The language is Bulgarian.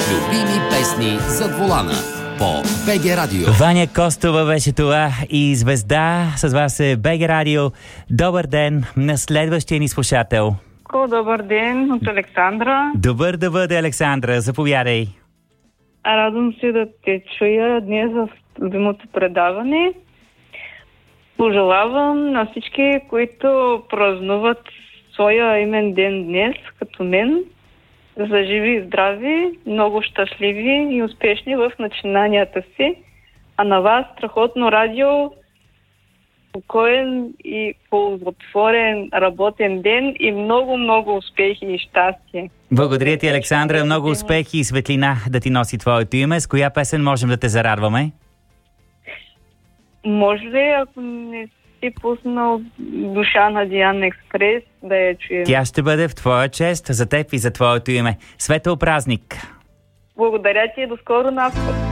Любими песни зад волана по БГ Радио. Ваня Костова беше това и Звезда. С вас е БГ Радио. Добър ден на следващия ни слушател. Добър ден от Александра. Добър да бъде, Александра. Заповядай. Радвам се да те чуя днес в любимото предаване. Пожелавам на всички, които празнуват своя имен ден днес, като мен, да са живи и здрави, много щастливи и успешни в начинанията си. А на вас страхотно радио, спокоен и ползотворен работен ден и много успехи и щастие. Благодаря ти, Александра. Много успехи и светлина да ти носи твоето име. С коя песен можем да те зарадваме? Може ли, ако не си пуснал Душа на Диана Експрес, да я чуем? Тя ще бъде в твоя чест, за теб и за твоето име. Светъл празник! Благодаря ти и до скоро, Наско!